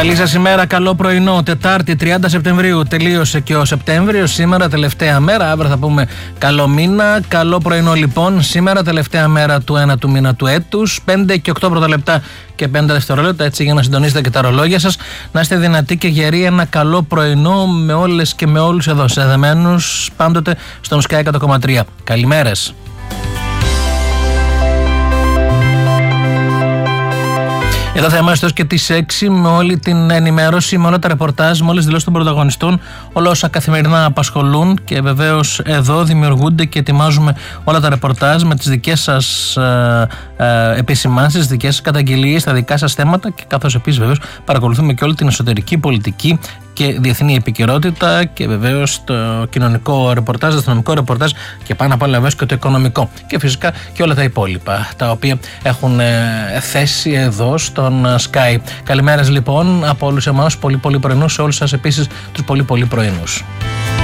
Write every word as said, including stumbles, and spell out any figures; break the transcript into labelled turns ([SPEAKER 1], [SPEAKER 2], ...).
[SPEAKER 1] Καλή σας ημέρα, καλό πρωινό. Τετάρτη τριάντα Σεπτεμβρίου τελείωσε και ο Σεπτέμβριος. Σήμερα τελευταία μέρα, αύριο θα πούμε καλό μήνα. Καλό πρωινό λοιπόν. Σήμερα τελευταία μέρα του ένα του μήνα του έτους. πέντε και οκτώ πρώτα λεπτά και πέντε δευτερόλεπτα, έτσι για να συντονίσετε και τα ρολόγια σας. Να είστε δυνατοί και γεροί. Ένα καλό πρωινό με όλες και με όλους εδώ. Συνδεδεμένους πάντοτε στον Sky εκατό κόμμα τρία. Καλημέρες. Εδώ θα είμαστε ως και τις έξι με όλη την ενημέρωση, με όλα τα ρεπορτάζ, με όλες τις δηλώσεις των πρωταγωνιστών, όλα όσα καθημερινά απασχολούν και βεβαίως εδώ δημιουργούνται και ετοιμάζουμε όλα τα ρεπορτάζ με τις δικές σας ε, ε, επισημάνσεις, τις δικές σας καταγγελίες, τα δικά σας θέματα και καθώς επίσης βεβαίως παρακολουθούμε και όλη την εσωτερική πολιτική και διεθνή επικαιρότητα και βεβαίως το κοινωνικό ρεπορτάζ, το αστυνομικό ρεπορτάζ και πάνω απ' όλα βεβαίως και το οικονομικό και φυσικά και όλα τα υπόλοιπα τα οποία έχουν ε, θέση εδώ στον Sky. Καλημέρας λοιπόν από όλους εμάς, πολύ πολύ πρωινούς, σε όλους σας επίσης τους πολύ πολύ πρωινούς.